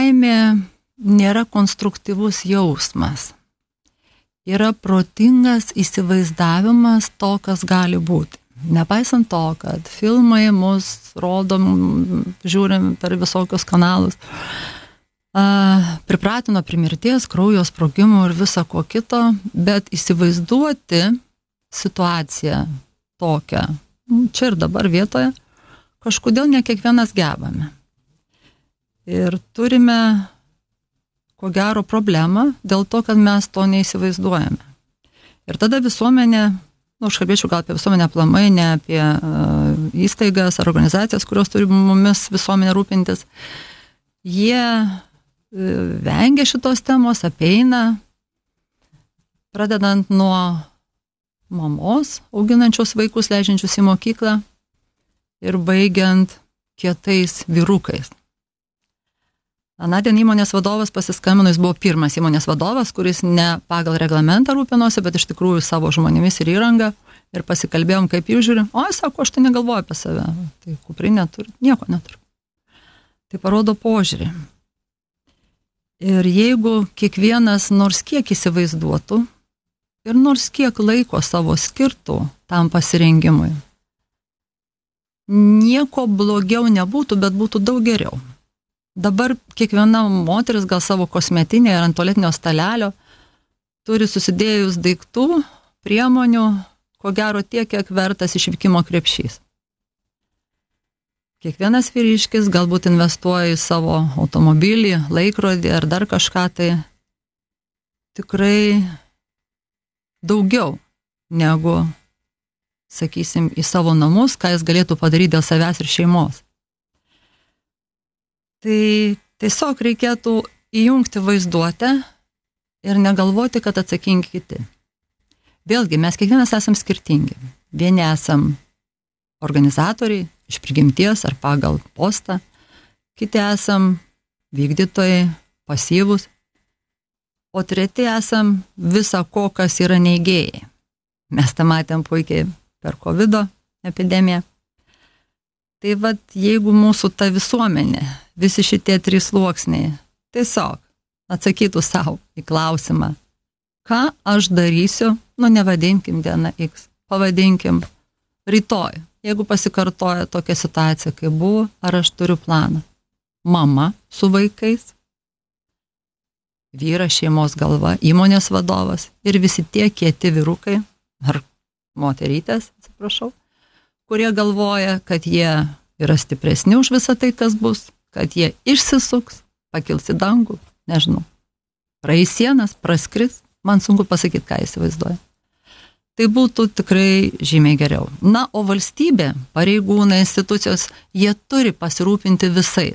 baimė nėra konstruktyvus jausmas. Yra protingas įsivaizdavimas to, kas gali būti. Nepaisant to, kad filmai mus rodom, žiūrim per visokius kanalus, pripratino prie mirties, kraujo sprogimų ir viso ko kito, bet įsivaizduoti situaciją tokią, čia ir dabar vietoje, kažkodėl ne kiekvienas gebame. Ir turime, ko gero, problemą dėl to, kad mes to neįsivaizduojame. Ir tada visuomenė, aš kalbėčiau gal apie visuomenę aplamai, ne apie įstaigas ar organizacijas, kurios turi mumis visuomenė rūpintis, jie vengia šitos temos, apeina, pradedant nuo mamos, auginančios vaikus, leidžiančius į mokyklą ir baigiant kietais vyrukais. Anądien įmonės vadovas pasiskambino, jis buvo pirmas įmonės vadovas, kuris ne pagal reglamentą rūpinosi, bet iš tikrųjų savo žmonėmis ir įrangą, ir pasikalbėjom, kaip jų žiūri. O, sako, aš tai negalvoju apie save. Tai kuprinė turi, nieko neturiu. Tai parodo požiūrį. Ir jeigu kiekvienas nors kiek įsivaizduotų ir nors kiek laiko savo skirtų tam pasirengimui, nieko blogiau nebūtų, bet būtų daug geriau. Dabar kiekviena moteris gal savo kosmetinė ir ant tualetinio stalelio turi susidėjus daiktų, priemonių, ko gero tiek, kiek vertas išvykimo krepšys. Kiekvienas vyriškis galbūt investuoja į savo automobilį, laikrodį ar dar kažką, tai tikrai daugiau negu, sakysim, į savo namus, ką jis galėtų padaryti dėl savęs ir šeimos. Tai tiesiog reikėtų įjungti vaizduotę ir negalvoti, kad atsakingi kiti. Vėlgi, mes kiekvienas esam skirtingi. Vieni esam organizatoriai, iš prigimties ar pagal postą, kiti esam vykdytojai, pasyvūs, o treti esam visa ko, kas yra neigėjai. Mes tą matėm puikiai per COVID epidemiją. Tai vat, jeigu mūsų ta visuomenė, visi šitie trys sluoksniai, tiesiog atsakytų savo į klausimą, ką aš darysiu, nevadinkim dieną X, pavadinkim rytoj. Jeigu pasikartoja tokia situacija, kaip buvo, ar aš turiu planą. Mama su vaikais, vyras šeimos galva, įmonės vadovas ir visi tie kieti vyrukai, ar moterytės, atsiprašau, kurie galvoja, kad jie yra stipresni už visą tai, kas bus, kad jie išsisuks, pakils į dangų, nežinau, praeis sienas, praskris, man sunku pasakyti, ką įsivaizduoja. Tai būtų tikrai žymiai geriau. Na, o valstybė, pareigūnai, institucijos, jie turi pasirūpinti visais.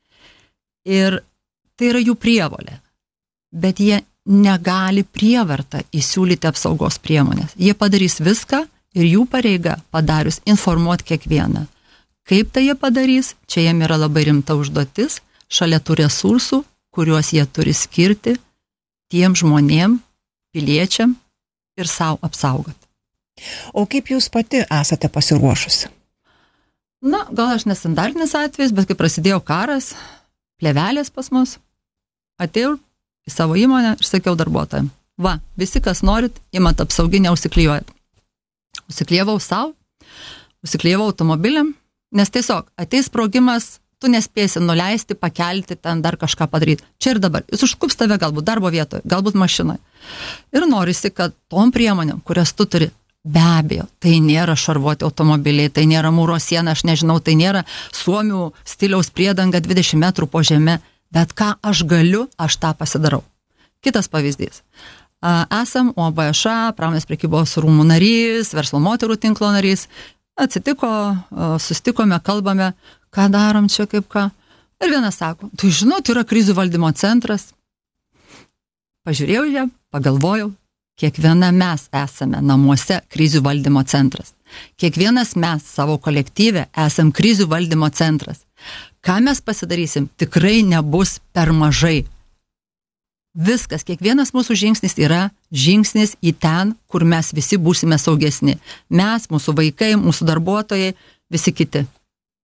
Ir tai yra jų prievolė. Bet jie negali prievarta įsiūlyti apsaugos priemonės. Jie padarys viską ir jų pareiga padarius informuoti kiekvieną. Kaip tai jie padarys, čia jiem yra labai rimta užduotis, šalia tų resursų, kuriuos jie turi skirti tiem žmonėm, piliečiam, ir savo apsaugot. O kaip jūs pati esate pasiruošusi? Na, gal aš nestandartinis atvejis, bet kai prasidėjo karas, plėvelės pas mus, atėjau į savo įmonę ir sakiau darbuotojams, va, visi, kas norit, imat apsauginę, užsiklijuojat. Užsiklijavau savo, užsiklijavau automobiliam, nes tiesiog ateis sprogimas, tu nespėsi nuleisti, pakelti, ten dar kažką padaryti. Čia ir dabar. Jis užklups tave galbūt darbo vietoje, galbūt mašinoje. Ir norisi, kad tom priemonėm, kurias tu turi, be abejo, tai nėra šarvuoti automobiliai, tai nėra mūro siena, aš nežinau, tai nėra suomių stiliaus priedanga 20 metrų po žeme, bet ką aš galiu, aš tą pasidarau. Kitas pavyzdys. Esam OBŠA, pramonės prekybos rūmų narys, verslo moterų tinklo narys. Atsitiko, sustikome, kalbame, ką darom čia, kaip ką. Ir vienas sako, tu žinau, tai yra krizių valdymo centras. Pažiūrėjau ją, pagalvojau, kiekviena mes esame namuose krizių valdymo centras. Kiekvienas mes savo kolektyve esam krizių valdymo centras. Ką mes pasidarysim, tikrai nebus per mažai. Viskas, kiekvienas mūsų žingsnis yra žingsnis į ten, kur mes visi būsime saugesni. Mes, mūsų vaikai, mūsų darbuotojai, visi kiti.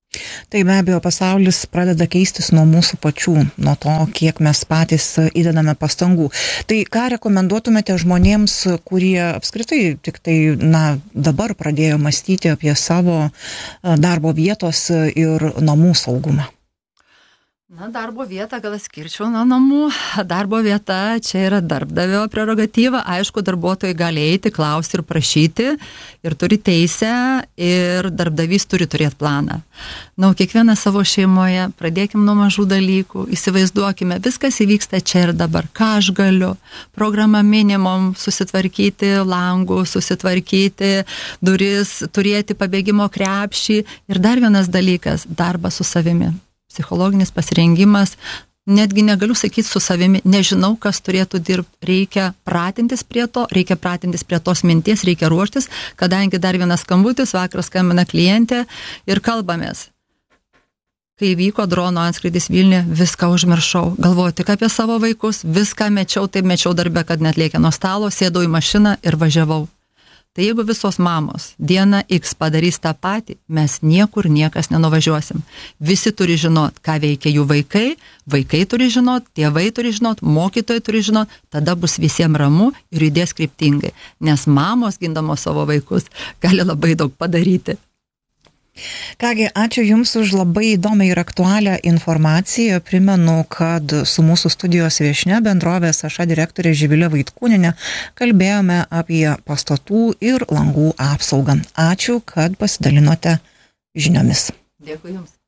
Tai be abejo, pasaulis pradeda keistis nuo mūsų pačių, nuo to, kiek mes patys įdedame pastangų. Tai ką rekomenduotumėte žmonėms, kurie apskritai tik tai, dabar pradėjo mąstyti apie savo darbo vietos ir namų saugumą? Darbo vietą gal skirčiau nuo namų. Darbo vieta čia yra darbdavio prerogatyva. Aišku, darbuotojai gali eiti, klausti ir prašyti ir turi teisę ir darbdavys turi turėti planą. Kiekvieną savo šeimoje, pradėkim nuo mažų dalykų, įsivaizduokime, viskas įvyksta čia ir dabar. Ką aš galiu? Programa minimum, susitvarkyti langų, susitvarkyti duris, turėti pabėgimo krepšį ir dar vienas dalykas – darbas su savimi. Psichologinis pasirengimas, netgi negaliu sakyti su savimi, nežinau, kas turėtų dirbti, reikia pratintis prie to, reikia pratintis prie tos minties, reikia ruoštis, kadangi dar vienas skambutis, vakar skambina klientė ir kalbamės. Kai vyko drono antskrydis Vilniuje, viską užmiršau, galvoju tik apie savo vaikus, viską mečiau, taip mečiau darbe, kad net lėkė nuo stalo, sėdau į mašiną ir važiavau. Tai jeigu visos mamos dieną X padarys tą patį, mes niekas nenuvažiuosim. Visi turi žinot, ką veikia jų vaikai, vaikai turi žinot, tėvai turi žinot, mokytojai turi žinot, tada bus visiems ramu ir judės kryptingai. Nes mamos, gindamos savo vaikus, gali labai daug padaryti. Kągi, ačiū Jums už labai įdomią ir aktualią informaciją. Primenu, kad su mūsų studijos viešnia bendrovės Aša direktorė Živilė Vaitkūnienė kalbėjome apie pastatų ir langų apsaugą. Ačiū, kad pasidalinote žiniomis. Dėkui Jums.